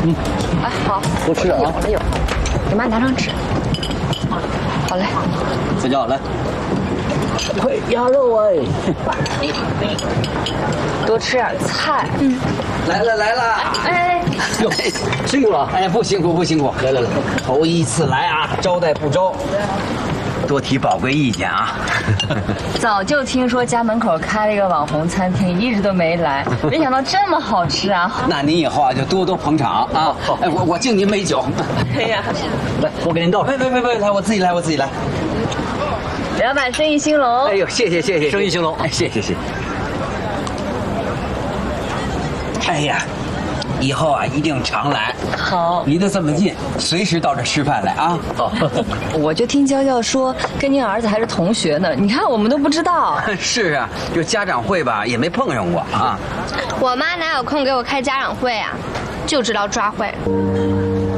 哎，好， 多吃点啊。 有，给妈拿张纸。好嘞。 再叫来。快鸭肉哎！ 多吃点菜。 来了！ 哎， 哟，辛苦了。 哎，不辛苦。 来， 头一次来啊，招待不周，多提宝贵意见啊。 早就听说家门口开了一个网红餐厅，一直都没来，没想到这么好吃啊！ 那您以后啊就多多捧场啊。 好， 哎，我敬您杯酒。 哎呀， 来，我给您倒。 别，来，我自己来。 老板生意兴隆。 哎呦，谢谢， 生意兴隆。 哎，谢谢。哎呀，以后啊一定常来。 好， 离得这么近，随时到这吃饭来啊。 好， 我就听娇娇说跟您儿子还是同学呢，你看我们都不知道。 是啊，就家长会吧也没碰上过啊。 我妈哪有空给我开家长会啊？就知道抓坏人。